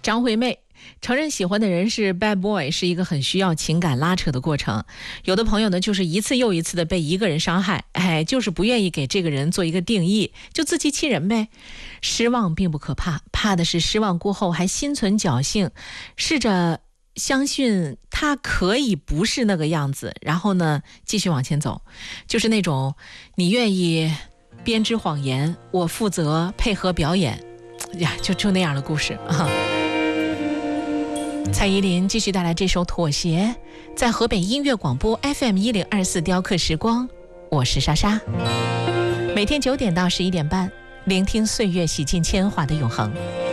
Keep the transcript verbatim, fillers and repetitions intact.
张惠妹承认喜欢的人是 bad boy 是一个很需要情感拉扯的过程。有的朋友呢，就是一次又一次的被一个人伤害，哎，就是不愿意给这个人做一个定义，就自欺欺人呗。失望并不可怕，怕的是失望过后还心存侥幸，试着相信他可以不是那个样子，然后呢继续往前走。就是那种你愿意编织谎言，我负责配合表演呀，就就那样的故事啊。蔡依林继续带来这首《妥协》，在河北音乐广播 F M 一零二四雕刻时光，我是莎莎。每天九点到十一点半，聆听岁月洗尽铅华的永恒。